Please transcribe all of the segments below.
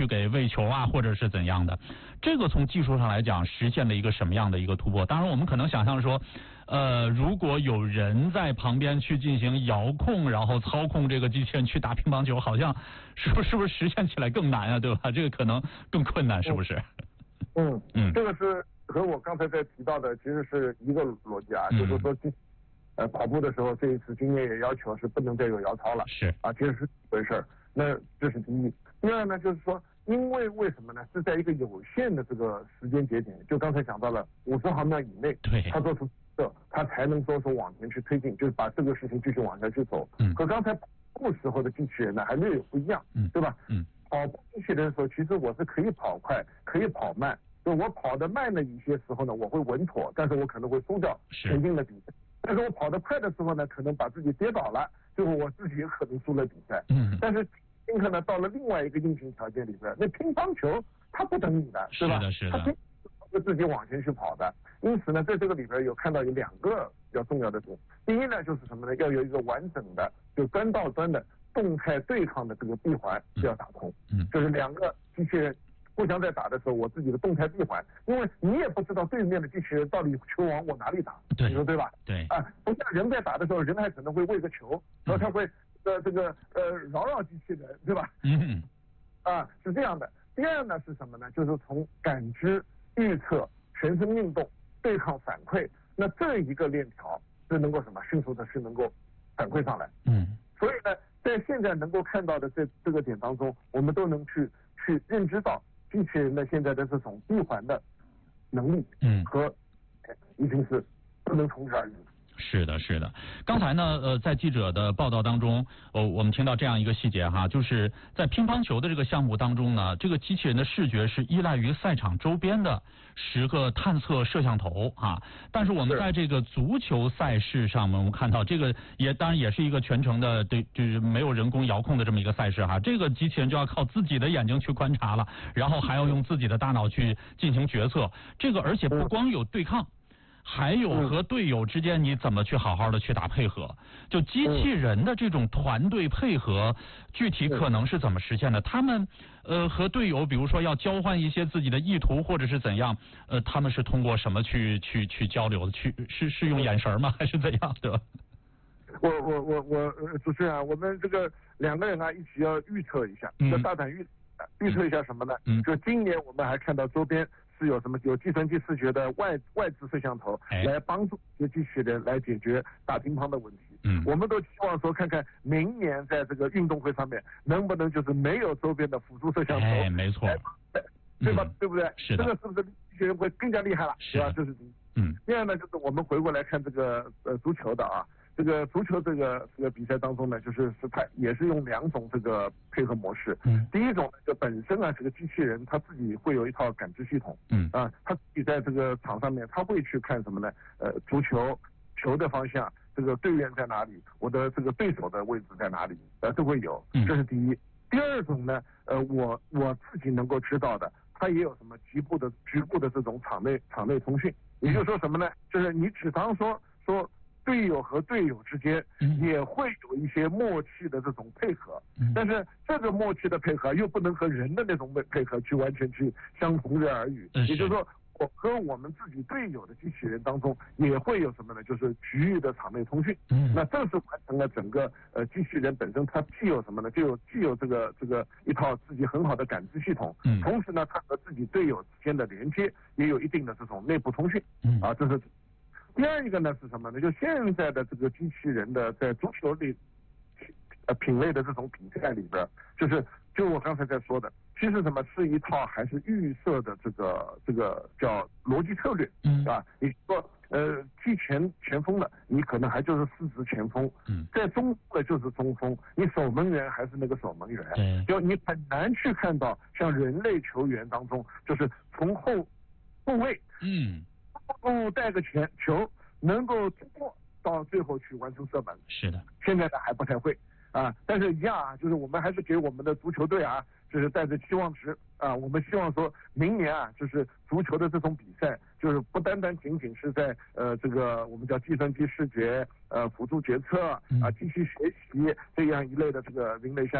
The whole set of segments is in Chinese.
去给喂球啊，或者是怎样的。这个从技术上来讲，实现了一个什么样的一个突破？当然，我们可能想象说，如果有人在旁边去进行遥控，然后操控这个机器人去打乒乓球，好像是不是实现起来更难啊？对吧？这个可能更困难，是不是？ 这个是和我刚才在提到的其实是一个逻辑啊，就是说跑步的时候，这一次今年也要求是不能再有摇操了， 是啊， 其实是一回事儿。那这是第一。第二呢，就是说，因为为什么呢？是在一个有限的这个时间节点，就刚才讲到了50毫秒以内， 对， 他做出他才能说往前去推进，就是把这个事情继续往下去走。和刚才跑步时候的机器人呢，还略有不一样，对吧？跑步机器人的时候，其实我是可以跑快，可以跑慢。就我跑得慢的一些时候呢，我会稳妥，但是我可能会输掉前进的比赛。但是我跑得快的时候呢，可能把自己跌倒了，最后我自己也可能输了比赛。但是今天呢，到了另外一个硬性条件里边，那乒乓球它不等你的，对吧？ 是的。 它自己往前去跑的。因此呢，在这个里边有看到有2个比较重要的点。第一呢，就是什么呢？要有一个完整的，就端到端的动态对抗的这个闭环要打通。就是2个机器人互相在打的时候，我自己的动态闭环，因为你也不知道对面的机器人到底球往我哪里打，你说对吧？ 对啊，不像人在打的时候，人还可能会喂个球，然后他会扰扰机器人，对吧？是这样的。第二呢是什么呢？就是从感知、预测、全身运动、对抗反馈，那这一个链条是能够什么迅速的是能够反馈上来。所以呢，在现在能够看到的这个点当中，我们都能去认知到机器人的现在的这种闭环的能力和已经是不能从之而语。 是的。刚才呢，在记者的报道当中，我们听到这样一个细节哈，就是在乒乓球的这个项目当中呢，这个机器人的视觉是依赖于赛场周边的10个探测摄像头啊。但是我们在这个足球赛事上面，我们看到这个当然也是一个全程的就是没有人工遥控的这么一个赛事哈。这个机器人就要靠自己的眼睛去观察了，然后还要用自己的大脑去进行决策。这个而且不光有对抗。还有和队友之间你怎么去好好的去打配合，就机器人的这种团队配合，具体可能是怎么实现的？他们和队友，比如说要交换一些自己的意图或者是怎样，他们是通过什么去交流的？是用眼神吗？还是怎样的？ 我主持人啊，我们这个2个人啊一起要预测一下，要大胆预测一下什么呢？就今年我们还看到周边。是有什么有计算机视觉的外置摄像头来帮助这些机器人来解决打乒乓的问题。我们都希望说看看明年在这个运动会上面能不能就是没有周边的辅助摄像头。 没错， 对吧？对不对？ 是的。 这个是不是机器人会更加厉害了？ 是吧？ 这是第一。第二呢，就是我们回过来看这个足球的啊。这个足球这个比赛当中呢，就是它也是用2种这个配合模式。第一种呢，就本身啊，这个机器人它自己会有一套感知系统。它自己在这个场上面，它会去看什么呢？足球的方向，这个队员在哪里，我的这个对手的位置在哪里，都会有。这是第一。第二种呢，我自己能够知道的，它也有什么局部的这种场内通讯。也就是说什么呢？就是你只当说。队友和队友之间也会有一些默契的这种配合，但是这个默契的配合又不能和人的那种配合去完全去相同日而语。也就是说，我和我们自己队友的机器人当中也会有什么呢？就是局域的场内通讯。那这是完成了整个机器人本身它既有什么呢？既有这个一套自己很好的感知系统，同时呢，它和自己队友之间的连接也有一定的这种内部通讯。这是。第二一个呢是什么呢？就现在的这个机器人的在足球里品类的这种比赛里边，就我刚才在说的，其实什么是一套还是预设的这个叫逻辑策略，啊，你说踢前锋的，你可能还就是4支前锋，在中锋的就是中锋，你守门员还是那个守门员，就你很难去看到像人类球员当中，就是从后卫，带个球能够突破到最后去完成射门。 是的， 现在呢还不太会啊，但是一样啊，就是我们还是给我们的足球队啊，就是带着期望值啊，我们希望说明年啊，就是足球的这种比赛，就是不单仅是在这个我们叫计算机视觉辅助决策啊机器学习这样一类的这个分类下面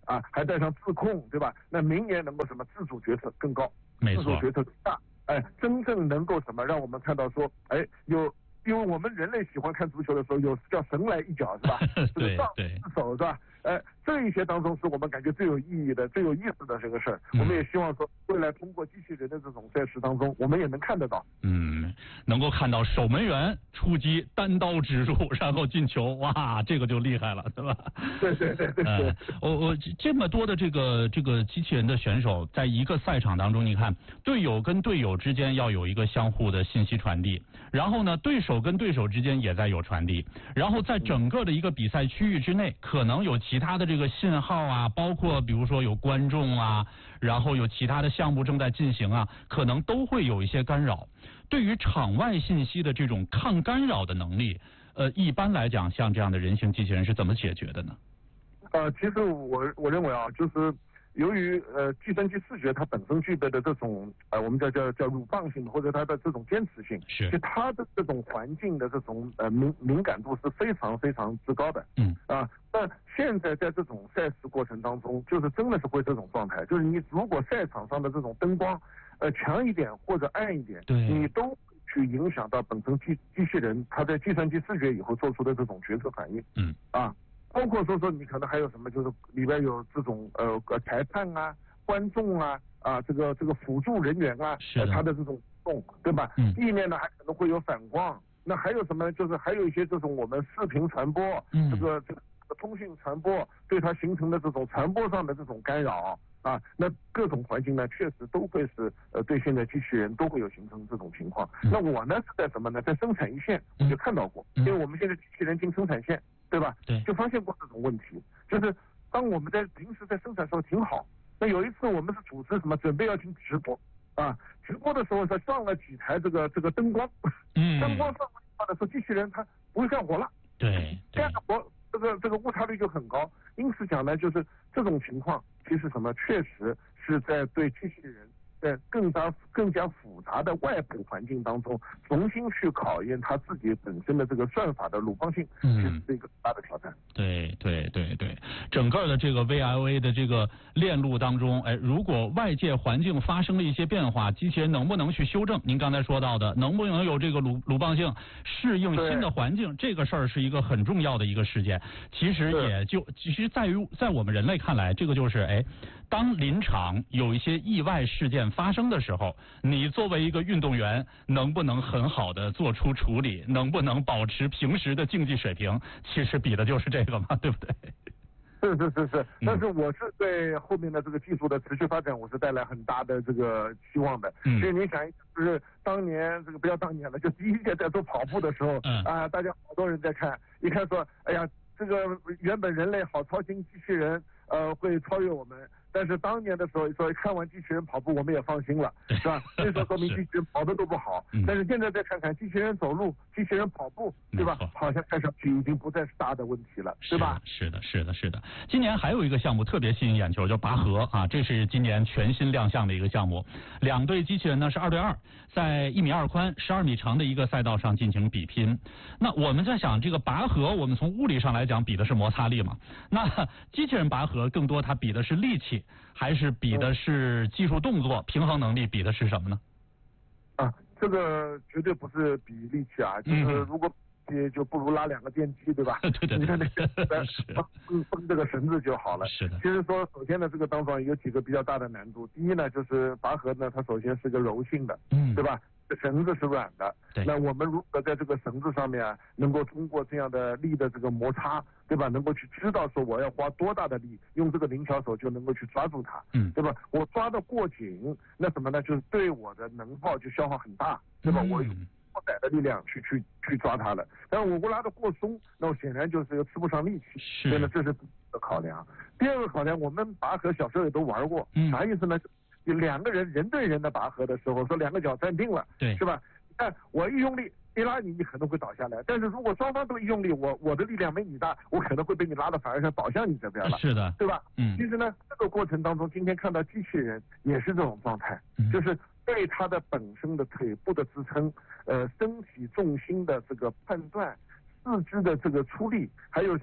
啊，还带上自控，对吧？那明年能够什么自主决策更高， 没错， 自主决策更大，真正能够什么让我们看到说，因为我们人类喜欢看足球的时候，有叫神来一脚是吧？ 对对，手是吧？这一些当中是我们感觉最有意义的、最有意思的这个事儿。我们也希望说，未来通过机器人的这种赛事当中，我们也能看得到。 能够看到守门员出击，单刀直入，然后进球，哇，这个就厉害了，对吧？ 对。 我这么多的这个机器人的选手，在一个赛场当中，你看队友跟队友之间要有一个相互的信息传递，然后呢，对手跟对手之间也在有传递，然后在整个的一个比赛区域之内，可能有其他的这个信号啊，包括比如说有观众啊，然后有其他的项目正在进行啊，可能都会有一些干扰。对于场外信息的这种抗干扰的能力，一般来讲，像这样的人形机器人是怎么解决的呢？ 其实我认为啊，就是由于计算机视觉它本身具备的这种我们叫鲁棒性或者它的这种坚持性， 是， 就它的这种环境的这种敏感度是非常非常之高的。那现在在这种赛事过程当中，就是真的是会这种状态，就是你如果赛场上的这种灯光强一点或者暗一点，你都去影响到本身机器人它在计算机视觉以后做出的这种决策反应。包括说你可能还有什么，就是里边有这种裁判啊、观众啊这个辅助人员啊，他的这种动，对吧？地面呢还可能会有反光。那还有什么？就是还有一些这种我们视频传播，这个通讯传播对它形成的这种传播上的这种干扰啊，那各种环境呢，确实都会是对现在机器人都会有形成这种情况。那我呢是在什么呢？在生产一线我就看到过，因为我们现在机器人进生产线。对吧？ 对， 就发现过这种问题，就是当我们在平时在生产的时候挺好，那有一次我们是组织什么准备要进直播直播的时候上了几台这个灯光，灯光上的时候机器人它不会干活了， 对， 这样的活这个误差率就很高。因此讲呢，就是这种情况其实什么确实是在对机器人在更加复杂的外部环境当中，重新去考验它自己本身的这个算法的鲁棒性，其实是一个大的挑战。 对，整个的这个 VLA 的这个链路当中，如果外界环境发生了一些变化，机器人能不能去修正？您刚才说到的，能不能有这个鲁棒性适应新的环境，这个事儿是一个很重要的一个事件。其实在我们人类看来，这个就是当临场有一些意外事件发生的时候，你作为一个运动员，能不能很好的做出处理，能不能保持平时的竞技水平，其实比的就是这个嘛，对不对？ 是，但是我是对后面的这个技术的持续发展，我是带来很大的这个希望的。因为你想，就是当年这个不要当年了，就第一届在做跑步的时候，大家好多人在看，一看说，哎呀，这个原本人类好操心，机器人会超越我们。但是当年的时候说看完机器人跑步我们也放心了，是吧？那时候说明机器人跑的都不好，但是现在再看看机器人走路、机器人跑步，对吧？好像看上去已经不再是大的问题了，对吧？ 是的。今年还有一个项目特别吸引眼球，叫拔河这是今年全新亮相的一个项目。2队机器人呢是2对2，在1米2宽、12米长的一个赛道上进行比拼。那我们在想，这个拔河，我们从物理上来讲比的是摩擦力嘛？那机器人拔河更多它比的是力气。还是比的是技术动作、平衡能力，比的是什么呢？ 这个绝对不是比力气就是如果就不如拉2个电机，对吧？ 对， 你看那个绷这个绳子就好了。 是的。 其实说，首先呢，这个当中有几个比较大的难度。第一呢，就是拔河呢，它首先是个柔性的，对吧？绳子是软的，那我们如何在这个绳子上面能够通过这样的力的这个摩擦，对吧？能够去知道说我要花多大的力，用这个灵巧手就能够去抓住它，对吧？我抓得过紧，那什么呢？就是对我的能耗就消耗很大，对吧？我用过载的力量去抓它了。但是我拉得过松，那我显然就是又吃不上力气，所以呢，这是第一个考量。第二个考量，我们拔河小时候也都玩过，啥意思呢？有2个人人对人的拔河的时候，说2个脚站定了， 对， 是吧？你看我一用力一拉你可能会倒下来，但是如果双方都一用力，我的力量没你大，我可能会被你拉的反而是倒向你这边了， 是的， 对吧？其实呢，这个过程当中，今天看到机器人也是这种状态，就是对它的本身的腿部的支撑，身体重心的这个判断，四肢的这个出力，还有什么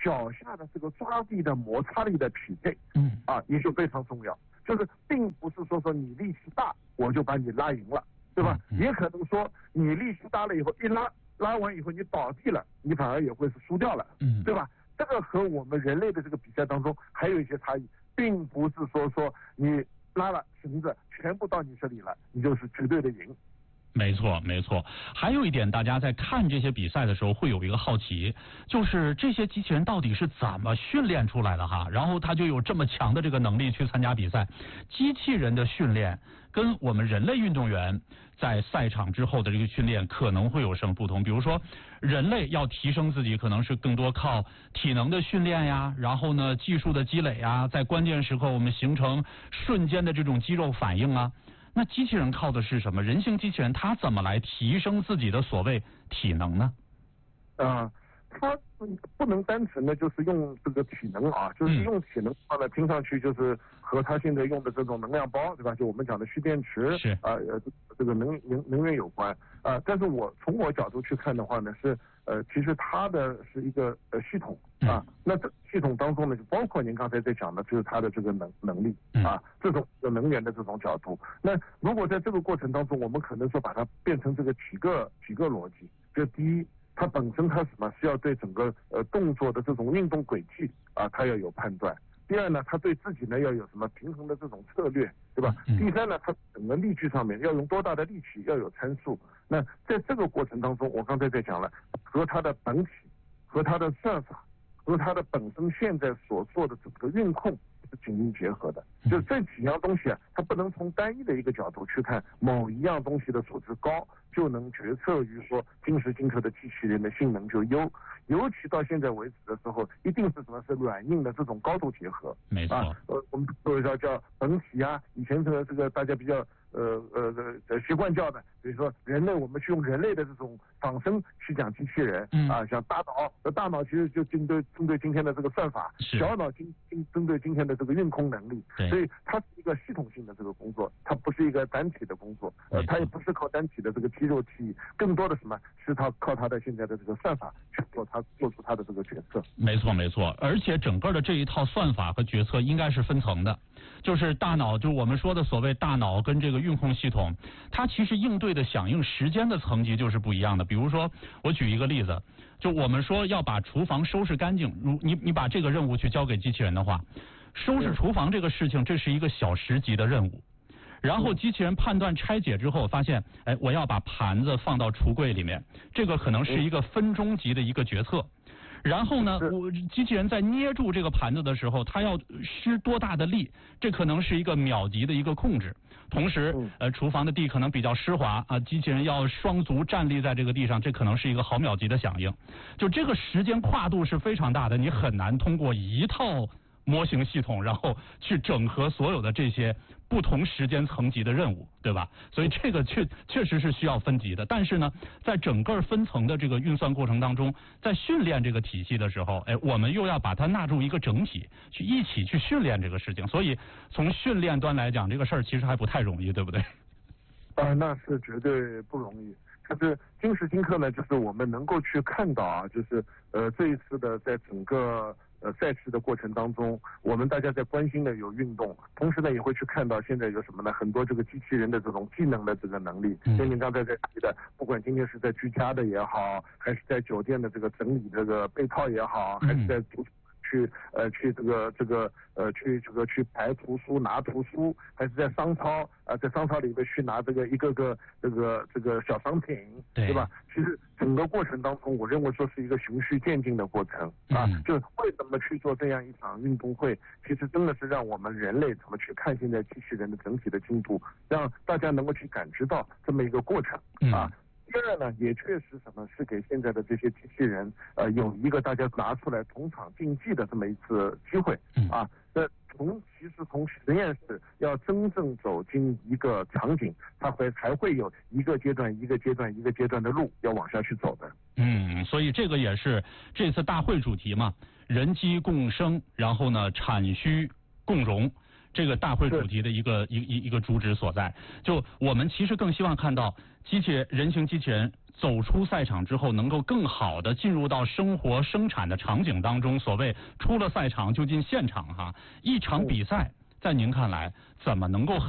脚下的这个抓地的摩擦力的匹配，也就非常重要。就是并不是说你力气大我就把你拉赢了，对吧？也可能说你力气大了以后一拉完以后你倒地了，你反而也会是输掉了，对吧？这个和我们人类的这个比赛当中还有一些差异，并不是说你拉了绳子全部到你这里了，你就是绝对的赢。 没错，没错。还有一点，大家在看这些比赛的时候会有一个好奇，就是这些机器人到底是怎么训练出来的哈？然后他就有这么强的这个能力去参加比赛。机器人的训练跟我们人类运动员在赛场之后的这个训练可能会有什么不同？比如说，人类要提升自己，可能是更多靠体能的训练呀，然后呢技术的积累呀，在关键时刻我们形成瞬间的这种肌肉反应啊。那机器人靠的是什么？人形机器人它怎么来提升自己的所谓体能呢？ 它不能单纯的就是用这个体能啊，就是用体能的话呢，听上去就是和它现在用的这种能量包，对吧？就我们讲的蓄电池， 是这个能源有关但是从我角度去看的话呢，是其实它的是一个系统那这系统当中呢，就包括您刚才在讲的，就是它的这个能力这种能源的这种角度。那如果在这个过程当中，我们可能说把它变成这个几个逻辑，就第一，它本身它什么是要对整个动作的这种运动轨迹它要有判断。第二呢，它对自己呢要有什么平衡的这种策略，对吧？第三呢，它整个力矩上面要用多大的力气，要有参数。那在这个过程当中，我刚才在讲了，和它的本体、和它的算法、和它的本身现在所做的整个运控是紧密结合的。就这几样东西它不能从单一的一个角度去看某一样东西的素质高，就能决策于说今时今刻的机器人的性能就优。尤其到现在为止的时候，一定是什么是软硬的这种高度结合。 没错。 我们都有叫本体以前这个大家比较习惯叫的，比如说人类，我们去用人类的这种仿生去讲机器人像大脑其实就针对今天的这个算法，小脑针对今天的这个运控能力，所以它是一个系统性的这个工作，它不是一个单体的工作，它也不是靠单体的这个肌肉记忆，更多的什么是它靠它的现在的这个算法去做出它的这个决策。 没错没错，而且整个的这一套算法和决策应该是分层的，就是大脑，就我们说的所谓大脑跟这个运控系统，它其实应对的响应时间的层级就是不一样的。比如说，我举一个例子，就我们说要把厨房收拾干净，你把这个任务去交给机器人的话，收拾厨房这个事情，这是一个小时级的任务。然后机器人判断拆解之后，发现，我要把盘子放到橱柜里面，这个可能是一个分钟级的一个决策。然后呢，机器人在捏住这个盘子的时候，它要施多大的力，这可能是一个秒级的一个控制。同时，厨房的地可能比较湿滑机器人要双足站立在这个地上，这可能是一个毫秒级的响应。就这个时间跨度是非常大的，你很难通过一套模型系统，然后去整合所有的这些不同时间层级的任务，对吧？所以这个确实是需要分级的。但是呢，在整个分层的这个运算过程当中，在训练这个体系的时候，我们又要把它纳入一个整体，去一起去训练这个事情。所以从训练端来讲，这个事儿其实还不太容易，对不对？ 那是绝对不容易。就是今时今刻呢，就是我们能够去看到就是这一次的在整个赛事的过程当中，我们大家在关心的有运动，同时呢也会去看到现在有什么呢？很多这个机器人的这种技能的这个能力。像您刚才在提的，不管今天是在居家的也好，还是在酒店的这个整理这个被套也好，还是在去排图书拿图书，还是在商超在商超里面去拿这个一个个这个小商品，对吧？其实整个过程当中，我认为说是一个循序渐进的过程就为什么去做这样一场运动会，其实真的是让我们人类怎么去看现在机器人的整体的进度，让大家能够去感知到这么一个过程第二呢，也确实是给现在的这些机器人有一个大家拿出来同场竞技的这么一次机会其实从实验室要真正走进一个场景，它还会有一个阶段的路要往下去走的。 所以这个也是这次大会主题嘛，人机共生，然后呢产需共融。这个大会主题的一个主旨所在，就我们其实更希望看到人形机器人走出赛场之后，能够更好的进入到生活生产的场景当中。所谓出了赛场就进现场哈，一场比赛在您看来怎么能够